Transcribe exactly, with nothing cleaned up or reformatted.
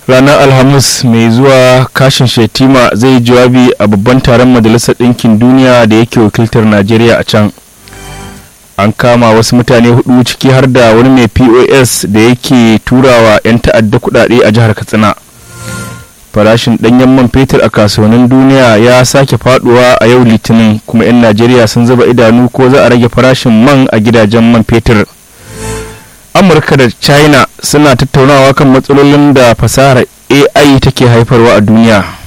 ranar alhamis mai zuwa kashin shetima zai jawabi a babban taron majalisar ɗinkin duniya da yake wakiltar najeriya a can. An kama wasu mutane hudu ciki har da wani mai P O S da yake turawa 'yan ta'adda kudade a jihar Katsina. Farashin danyen man fetur a kasuwannin duniya ya sake faduwa a yau litinin, kuma 'yan Najeriya sun zuba idanu ko za a rage farashin man a gidajen man fetur. Amurka da China suna tattaunawa kan matsalolin da fasahar A I take haifarwa a duniya.